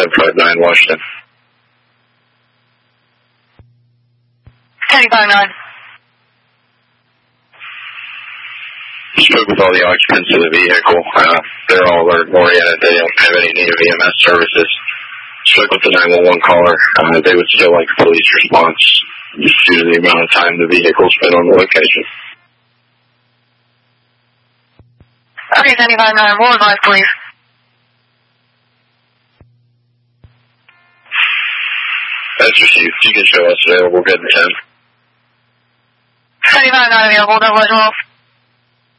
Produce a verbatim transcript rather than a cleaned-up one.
seven five nine Washington. ten five nine. Spoke with all the occupants of the vehicle. Uh, they're all alert-oriented. They don't have any need of E M S services. Spoke with the nine one one caller. Uh, they would still like a police response just due to the amount of time the vehicle's been on the location. Okay, ten five nine. We'll advise police. That's received. You can show us available. Good in ten. ten five nine available. Double as well.